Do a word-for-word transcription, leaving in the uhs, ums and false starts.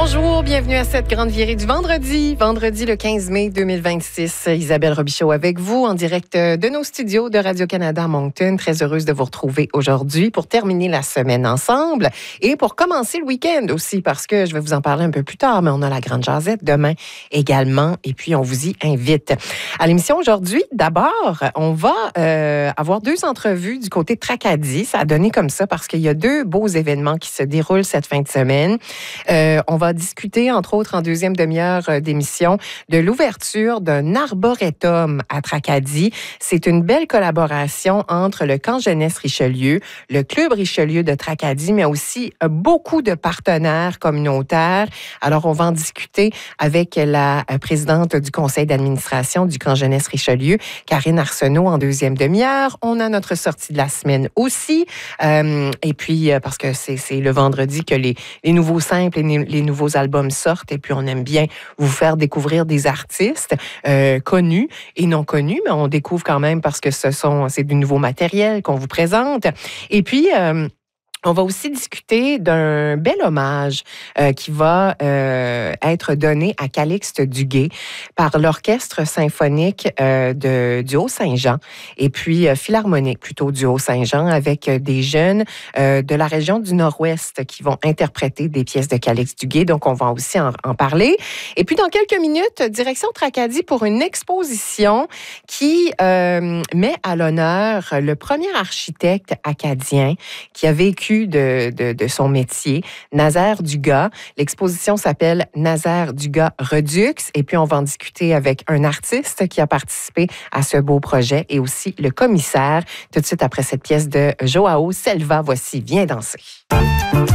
Bonjour, bienvenue à cette grande virée du vendredi. Vendredi le quinze mai deux mille vingt-six. Isabelle Robichaud avec vous en direct de nos studios de Radio-Canada à Moncton. Très heureuse de vous retrouver aujourd'hui pour terminer la semaine ensemble et pour commencer le week-end aussi parce que je vais vous en parler un peu plus tard, mais on a la grande jasette demain également et puis on vous y invite. À l'émission aujourd'hui, d'abord, on va euh, avoir deux entrevues du côté de Tracadie. Ça a donné comme ça parce qu'il y a deux beaux événements qui se déroulent cette fin de semaine. Euh, on va discuter, entre autres, en deuxième demi-heure d'émission, de l'ouverture d'un arboretum à Tracadie. C'est une belle collaboration entre le Camp Jeunesse Richelieu, le Club Richelieu de Tracadie, mais aussi beaucoup de partenaires communautaires. Alors, on va en discuter avec la présidente du conseil d'administration du Camp Jeunesse Richelieu, Karine Arsenault, en deuxième demi-heure. On a notre sortie de la semaine aussi. Euh, et puis, parce que c'est, c'est le vendredi que les, les nouveaux simples et les nouveaux albums sortent et puis on aime bien vous faire découvrir des artistes euh, connus et non connus, mais on découvre quand même parce que ce sont c'est du nouveau matériel qu'on vous présente. Et puis euh, on va aussi discuter d'un bel hommage euh, qui va euh, être donné à Calixte Duguay par l'Orchestre symphonique euh, de, du Haut-Saint-Jean et puis euh, philharmonique plutôt du Haut-Saint-Jean avec des jeunes euh, de la région du Nord-Ouest qui vont interpréter des pièces de Calixte Duguay. Donc, on va aussi en, en parler. Et puis, dans quelques minutes, direction Tracadie pour une exposition qui euh, met à l'honneur le premier architecte acadien qui a vécu De, de, de son métier, Nazaire Dugas. L'exposition s'appelle Nazaire Dugas Redux et puis on va en discuter avec un artiste qui a participé à ce beau projet et aussi le commissaire. Tout de suite après cette pièce de Joao Selva, voici Viens danser.